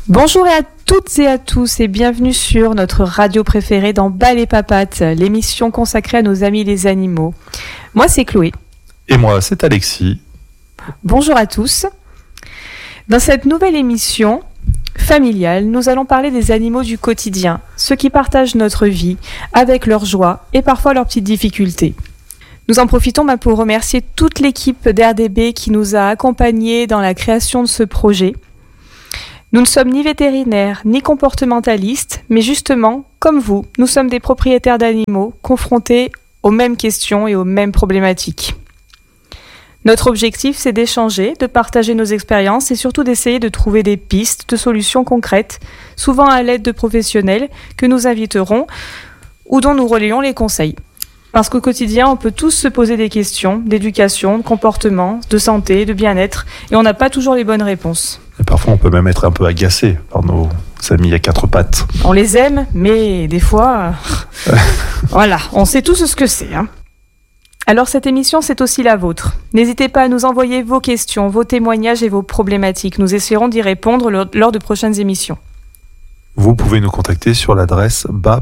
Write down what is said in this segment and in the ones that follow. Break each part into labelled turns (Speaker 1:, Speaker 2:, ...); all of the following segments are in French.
Speaker 1: Bonjour à toutes et à tous et bienvenue sur notre radio préférée dans Bas les Papates, l'émission consacrée à nos amis les animaux. Moi c'est Chloé.
Speaker 2: Et moi c'est Alexis.
Speaker 1: Bonjour à tous. Dans cette nouvelle émission familiale, nous allons parler des animaux du quotidien, ceux qui partagent notre vie avec leurs joies et parfois leurs petites difficultés. Nous en profitons pour remercier toute l'équipe d'RDB qui nous a accompagnés dans la création de ce projet. Nous ne sommes ni vétérinaires, ni comportementalistes, mais justement, comme vous, nous sommes des propriétaires d'animaux confrontés aux mêmes questions et aux mêmes problématiques. Notre objectif, c'est d'échanger, de partager nos expériences et surtout d'essayer de trouver des pistes de solutions concrètes, souvent à l'aide de professionnels que nous inviterons ou dont nous relayons les conseils. Parce qu'au quotidien, on peut tous se poser des questions d'éducation, de comportement, de santé, de bien-être, et on n'a pas toujours les bonnes réponses.
Speaker 2: Et parfois, on peut même être un peu agacé par nos amis à quatre pattes.
Speaker 1: On les aime, mais des fois, voilà, on sait tous ce que c'est. Alors cette émission, c'est aussi la vôtre. N'hésitez pas à nous envoyer vos questions, vos témoignages et vos problématiques. Nous essaierons d'y répondre lors de prochaines émissions.
Speaker 2: Vous pouvez nous contacter sur l'adresse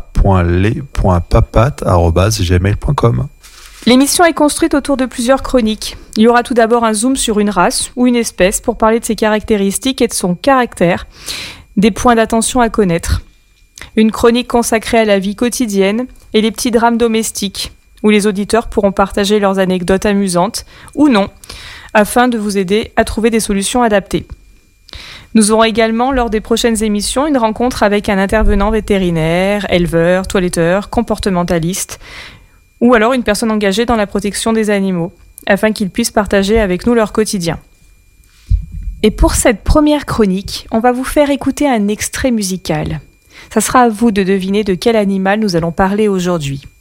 Speaker 2: bas.les.papates@gmail.com.
Speaker 1: L'émission est construite autour de plusieurs chroniques. Il y aura tout d'abord un zoom sur une race ou une espèce pour parler de ses caractéristiques et de son caractère, des points d'attention à connaître. Une chronique consacrée à la vie quotidienne et les petits drames domestiques, où les auditeurs pourront partager leurs anecdotes amusantes ou non, afin de vous aider à trouver des solutions adaptées. Nous aurons également, lors des prochaines émissions, une rencontre avec un intervenant vétérinaire, éleveur, toiletteur, comportementaliste, ou alors une personne engagée dans la protection des animaux, afin qu'ils puissent partager avec nous leur quotidien. Et pour cette première chronique, on va vous faire écouter un extrait musical. Ça sera à vous de deviner de quel animal nous allons parler aujourd'hui.